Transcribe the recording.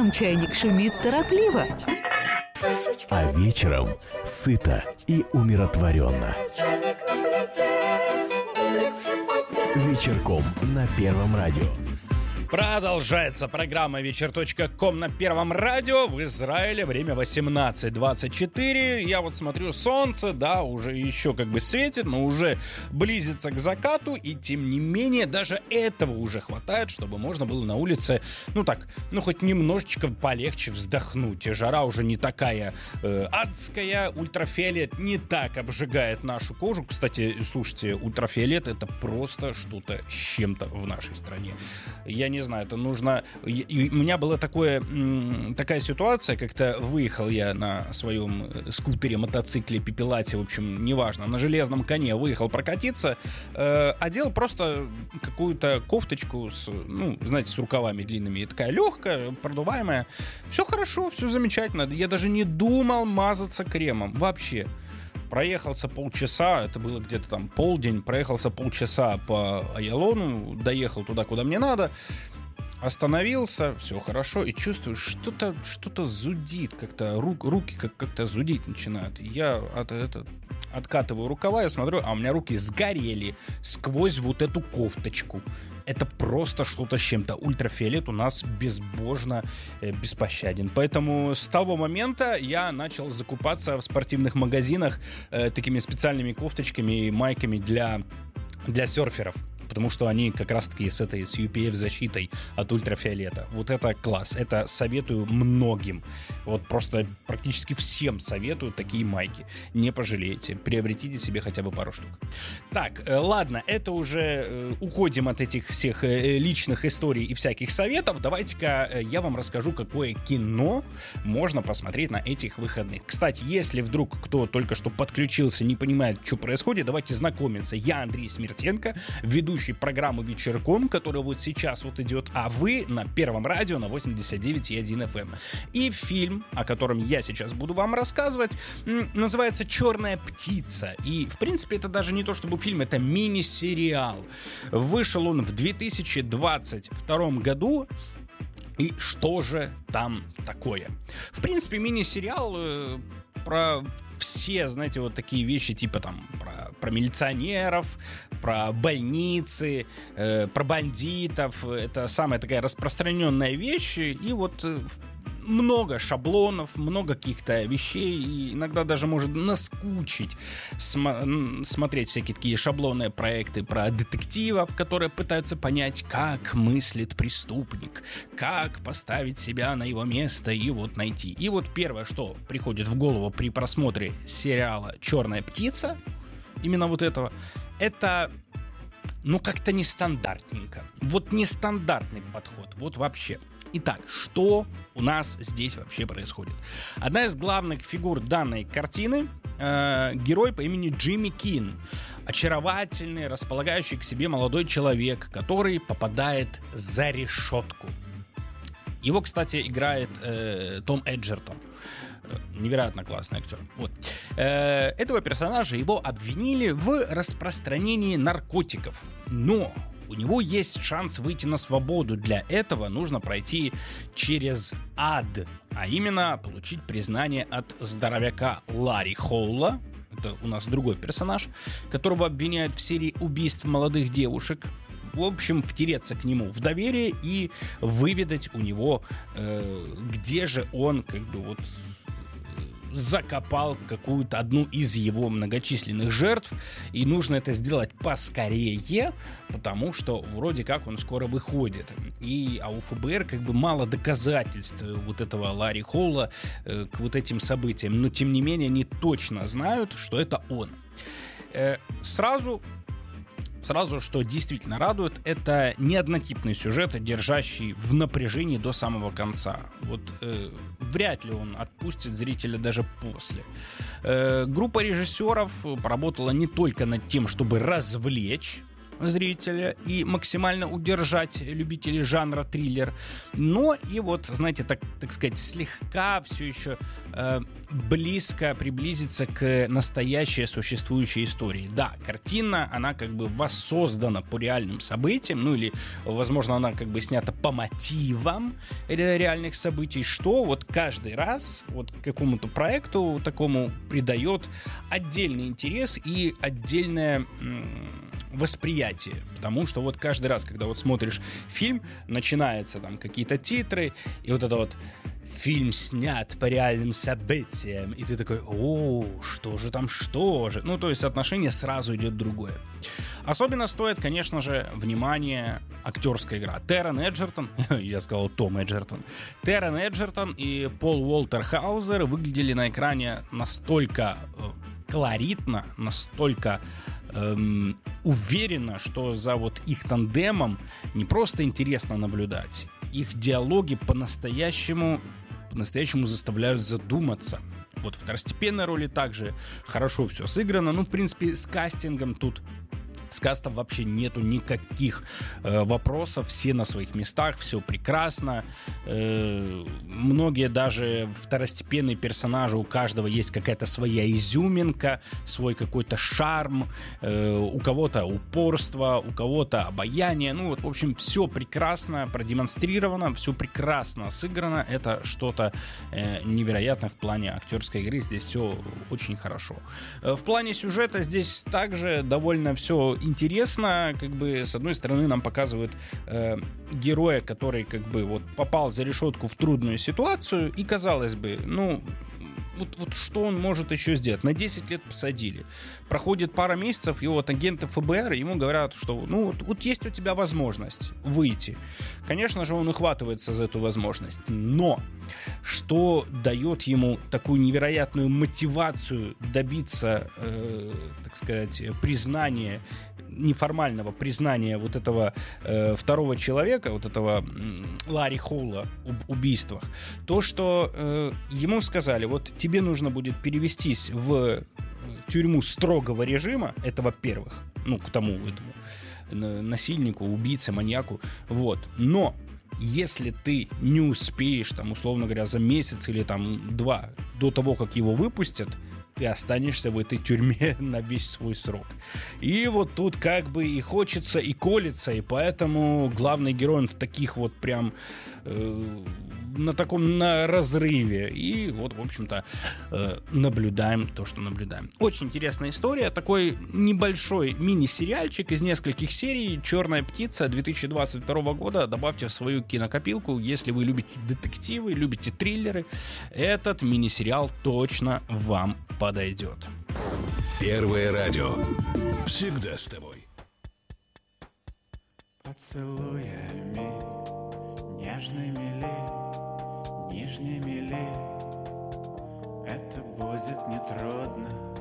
Утром чайник шумит торопливо, А вечером сыто и умиротворенно. Вечерком на Первом радио. Продолжается программа «Вечер.ком» на Первом радио. В Израиле время 18:24. Я вот смотрю, солнце, да, уже еще как бы светит, но уже близится к закату. И тем не менее, даже этого уже хватает, чтобы можно было на улице, хоть немножечко полегче вздохнуть. И жара уже не такая адская. Ультрафиолет не так обжигает нашу кожу. Кстати, слушайте, ультрафиолет — это просто что-то с чем-то в нашей стране. Я не знаю, это нужно... У меня была такая ситуация, как-то выехал я на своем скутере, мотоцикле, пепелате, в общем, неважно, на железном коне выехал прокатиться, одел просто какую-то кофточку с рукавами длинными, такая легкая, продуваемая. Все хорошо, все замечательно. Я даже не думал мазаться кремом вообще. Проехался полчаса, это было где-то там полдень, проехался полчаса по Айалону, доехал туда, куда мне надо, остановился, все хорошо, и чувствую, что-то зудит, как-то руки как-то зудить начинают. Я откатываю рукава, я смотрю, а у меня руки сгорели сквозь вот эту кофточку. Это просто что-то с чем-то. Ультрафиолет у нас безбожно беспощаден. Поэтому с того момента я начал закупаться в спортивных магазинах такими специальными кофточками и майками для серферов. Потому что они как раз-таки с UPF-защитой от ультрафиолета. Вот это класс. Это советую многим. Вот просто практически всем советую такие майки. Не пожалеете. Приобретите себе хотя бы пару штук. Так, ладно, это уже уходим от этих всех личных историй и всяких советов. Давайте-ка я вам расскажу, какое кино можно посмотреть на этих выходных. Кстати, если вдруг кто только что подключился, не понимает, что происходит, давайте знакомиться. Я Андрей Смертенко, ведущий программу «Вечерком», которая вот сейчас вот идет, а вы на Первом радио на 89,1 FM. И фильм, о котором я сейчас буду вам рассказывать, называется «Черная птица». И, в принципе, это даже не то чтобы фильм, это мини-сериал. Вышел он в 2022 году. И что же там такое? В принципе, мини-сериал про все, знаете, вот такие вещи, типа там про милиционеров, про больницы, про бандитов. Это самая такая распространенная вещь. И вот много шаблонов, много каких-то вещей, и иногда даже может наскучить смотреть всякие такие шаблонные проекты про детективов, которые пытаются понять, как мыслит преступник, как поставить себя на его место и вот найти. И вот первое, что приходит в голову при просмотре сериала «Черная птица», именно вот этого, это как-то нестандартненько. Вот нестандартный подход, вот вообще. Итак, что у нас здесь вообще происходит? Одна из главных фигур данной картины герой по имени Джимми Кин. Очаровательный, располагающий к себе молодой человек, который попадает за решетку. Его, кстати, играет Том Эджертон. Невероятно классный актер. Вот. Этого персонажа его обвинили в распространении наркотиков. Но у него есть шанс выйти на свободу. Для этого нужно пройти через ад, а именно получить признание от здоровяка Ларри Холла. Это у нас другой персонаж, которого обвиняют в серии убийств молодых девушек. В общем, втереться к нему в доверие и выведать у него, где же он закопал какую-то одну из его многочисленных жертв, и нужно это сделать поскорее, потому что вроде как он скоро выходит. А у ФБР мало доказательств вот этого Ларри Холла к вот этим событиям, но тем не менее они точно знают, что это он. Сразу, что действительно радует, это не однотипный сюжет, держащий в напряжении до самого конца. Вот вряд ли он отпустит зрителя даже после. Группа режиссеров поработала не только над тем, чтобы развлечь, зрителя и максимально удержать любителей жанра триллер, но и вот, знаете, так сказать, слегка все еще близко приблизиться к настоящей существующей истории. Да, картина, она как бы воссоздана по реальным событиям, ну или, возможно, она как бы снята по мотивам реальных событий, что вот каждый раз вот какому-то проекту такому придает отдельный интерес и отдельное восприятие, потому что вот каждый раз, когда вот смотришь фильм, начинаются там какие-то титры, и вот это вот фильм снят по реальным событиям, и ты такой: о, что же там, что же? Ну, то есть отношение сразу идет другое. Особенно стоит, конечно же, внимание актерская игра. Террен Эджертон, я сказал Том Эджертон, Террен Эджертон и Пол Уолтер Хаузер выглядели на экране настолько колоритно, настолько уверенно, что за вот их тандемом не просто интересно наблюдать, их диалоги по-настоящему заставляют задуматься. Вот второстепенной роли также хорошо все сыграно. Ну, в принципе, с кастингом тут... С кастом вообще нету никаких вопросов, все на своих местах, все прекрасно. Многие даже второстепенные персонажи, у каждого есть какая-то своя изюминка, свой какой-то шарм, у кого-то упорство, у кого-то обаяние. Ну вот, в общем, все прекрасно продемонстрировано, все прекрасно сыграно. Это что-то невероятное в плане актерской игры. Здесь все очень хорошо. В плане сюжета здесь также довольно все интересно, как бы, с одной стороны, нам показывают героя, который, как бы, вот попал за решетку в трудную ситуацию, и, казалось бы, ну, вот что он может еще сделать? На 10 лет посадили. Проходит пара месяцев, и вот агенты ФБР ему говорят, что, ну, вот есть у тебя возможность выйти. Конечно же, он ухватывается за эту возможность. Но что дает ему такую невероятную мотивацию добиться, так сказать, признания, неформального признания вот этого второго человека, вот этого Ларри Холла об убийствах, то, что ему сказали: вот тебе нужно будет перевестись в тюрьму строгого режима, это во-первых, ну, к тому этому насильнику, убийце, маньяку, вот, но если ты не успеешь, там, условно говоря, за месяц или там 2 до того, как его выпустят, ты останешься в этой тюрьме на весь свой срок. И вот тут как бы и хочется, и колется, и поэтому главный герой в таких вот прям на разрыве. И вот, в общем-то, наблюдаем то, что наблюдаем. Очень интересная история. Такой небольшой мини-сериальчик из нескольких серий. «Черная птица» 2022 года. Добавьте в свою кинокопилку. Если вы любите детективы, любите триллеры, этот мини-сериал точно вам подойдет. Первое радио. Всегда с тобой. Поцелуями нежными ли, нижними ли, это будет нетрудно.